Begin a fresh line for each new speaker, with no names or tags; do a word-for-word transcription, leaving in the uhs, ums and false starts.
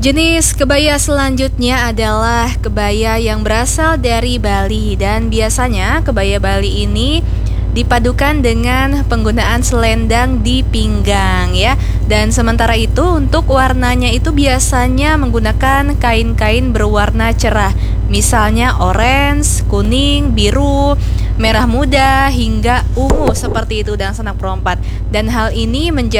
Jenis kebaya selanjutnya adalah kebaya yang berasal dari Bali, dan biasanya kebaya Bali ini dipadukan dengan penggunaan selendang di pinggang ya. Dan sementara itu untuk warnanya itu biasanya menggunakan kain-kain berwarna cerah, misalnya orange, kuning, biru, merah muda hingga ungu seperti itu dan sanak perompat. Dan hal ini menjadi